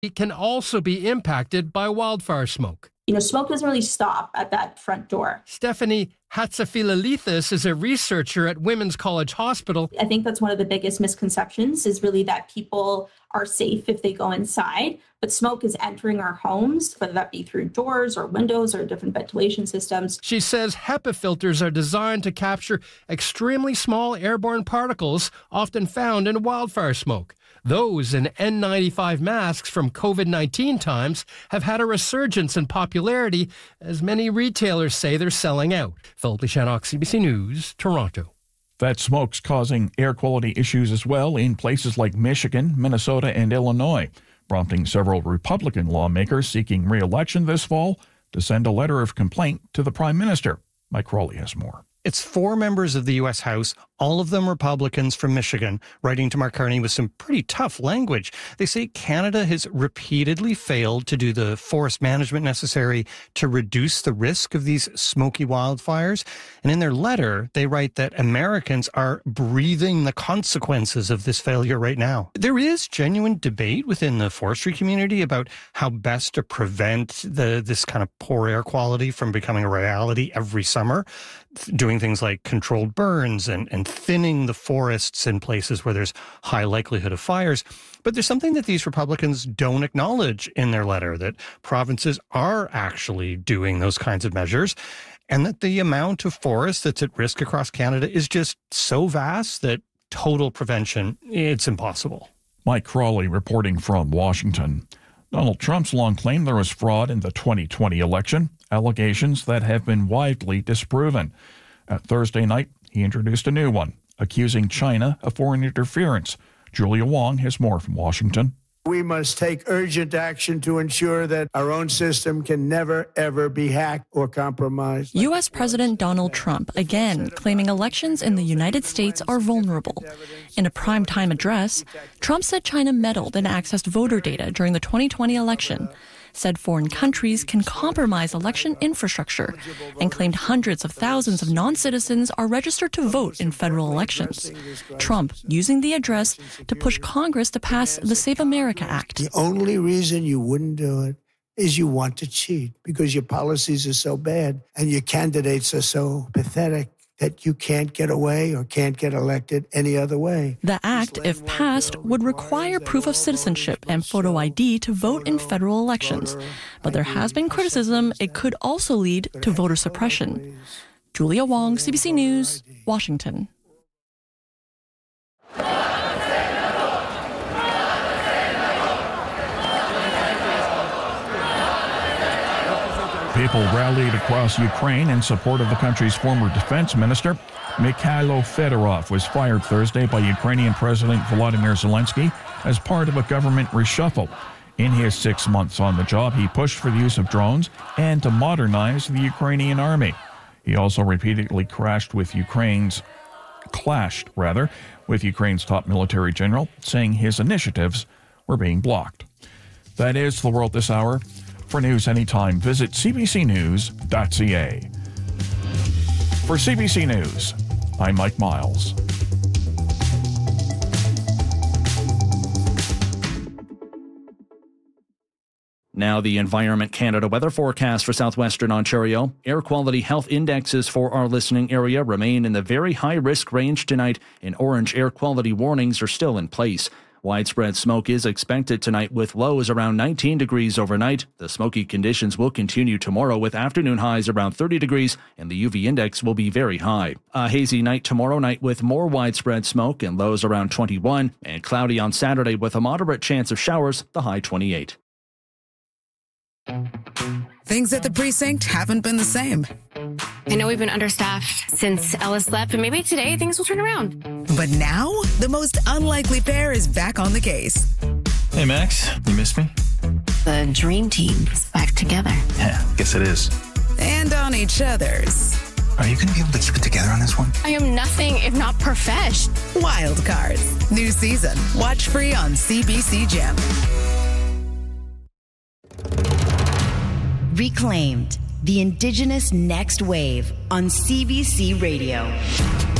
It can also be impacted by wildfire smoke. Smoke doesn't really stop at that front door. Stephanie Hatzafilalithis is a researcher at Women's College Hospital. I think that's one of the biggest misconceptions is really that people are safe if they go inside, but smoke is entering our homes, whether that be through doors or windows or different ventilation systems. She says HEPA filters are designed to capture extremely small airborne particles often found in wildfire smoke. Those in N95 masks from COVID-19 times have had a resurgence in popularity as many retailers say they're selling out. Philip Leschanock, CBC News, Toronto. That smoke's causing air quality issues as well in places like Michigan, Minnesota, and Illinois, prompting several Republican lawmakers seeking re-election this fall to send a letter of complaint to the Prime Minister. Mike Crawley has more. It's 4 members of the U.S. House, all of them Republicans from Michigan, writing to Mark Carney with some pretty tough language. They say Canada has repeatedly failed to do the forest management necessary to reduce the risk of these smoky wildfires. And in their letter, they write that Americans are breathing the consequences of this failure right now. There is genuine debate within the forestry community about how best to prevent this kind of poor air quality from becoming a reality every summer. Doing things like controlled burns and thinning the forests in places where there's high likelihood of fires. But there's something that these Republicans don't acknowledge in their letter, that provinces are actually doing those kinds of measures, and that the amount of forest that's at risk across Canada is just so vast that total prevention, it's impossible. Mike Crawley reporting from Washington. Donald Trump's long claim there was fraud in the 2020 election, allegations that have been widely disproven. At Thursday night, he introduced a new one, accusing China of foreign interference. Julia Wong has more from Washington. We must take urgent action to ensure that our own system can never, ever be hacked or compromised. U.S. President Donald Trump again claiming elections in the United States are vulnerable. In a primetime address, Trump said China meddled and accessed voter data during the 2020 election, said foreign countries can compromise election infrastructure, and claimed hundreds of thousands of non-citizens are registered to vote in federal elections. Trump using the address to push Congress to pass the Save America Act. The only reason you wouldn't do it is you want to cheat because your policies are so bad and your candidates are so pathetic that you can't get away or can't get elected any other way. The act, if passed, would require proof of citizenship and photo ID to vote in federal elections. But there has been criticism it could also lead to voter suppression. Julia Wong, CBC News, Washington. People rallied across Ukraine in support of the country's former defense minister. Mikhailo Fedorov was fired Thursday by Ukrainian President Volodymyr Zelensky as part of a government reshuffle. In his 6 months on the job, he pushed for the use of drones and to modernize the Ukrainian army. He also repeatedly clashed with Ukraine's top military general, saying his initiatives were being blocked. That is the world this hour. For news anytime, visit cbcnews.ca. For CBC News, I'm Mike Miles. Now the Environment Canada weather forecast for southwestern Ontario. Air quality health indexes for our listening area remain in the very high risk range tonight, and orange air quality warnings are still in place. Widespread smoke is expected tonight with lows around 19 degrees overnight. The smoky conditions will continue tomorrow with afternoon highs around 30 degrees and the UV index will be very high. A hazy night tomorrow night with more widespread smoke and lows around 21, and cloudy on Saturday with a moderate chance of showers, the high 28. Things at the precinct haven't been the same. I know we've been understaffed since Ellis left, but maybe today things will turn around. But now, the most unlikely pair is back on the case. Hey, Max, you missed me? The dream team is back together. Yeah, guess it is. And on each other's. Are you going to be able to keep it together on this one? I am nothing if not profesh. Wild Cards. New season. Watch free on CBC Gem. Reclaimed, the Indigenous Next Wave on CBC Radio.